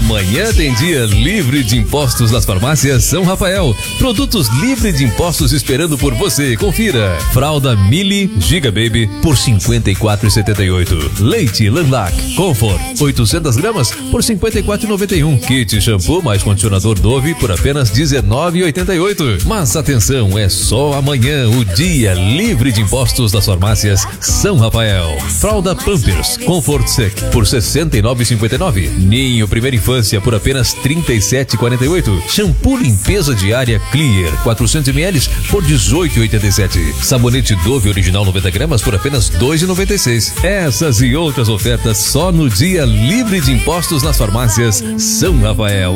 Amanhã tem dia livre de impostos nas farmácias São Rafael. Produtos livres de impostos esperando por você. Confira. Fralda Mili Giga Baby por R$ 54,78. Leite Lanlac Comfort 800 gramas por R$ 54,91. Kit shampoo mais condicionador Dove por apenas R$ 19,88. Mas atenção, é só amanhã o dia livre de impostos das farmácias São Rafael. Fralda Pampers Comfort Sec por R$ 69,59. Ninho Primeira Infância por apenas R$ 37,48. Shampoo limpeza diária Clear 400 ml por R$ 18,87. Sabonete Dove original 90 gramas por apenas R$ 2,96. Essas e outras ofertas só no dia livre de impostos nas farmácias São Rafael.